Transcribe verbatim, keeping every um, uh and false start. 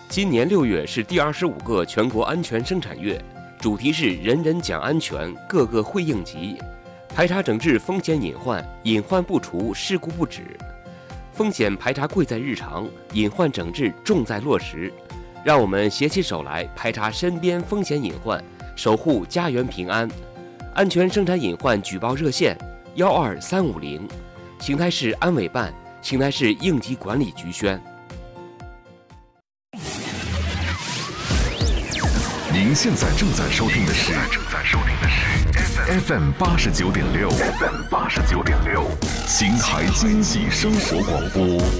今年六月是第二十五个全国安全生产月，主题是人人讲安全，个个会应急。排查整治风险隐患，隐患不除，事故不止。风险排查贵在日常，隐患整治重在落实。让我们携起手来，排查身边风险隐患，守护家园平安。安全生产隐患举报热线：幺二三五零，邢台市安委办、邢台市应急管理局宣。 您现在正在收听的是 F M 八十九点六 ，F M 八十九点六，邢台经济生活广播。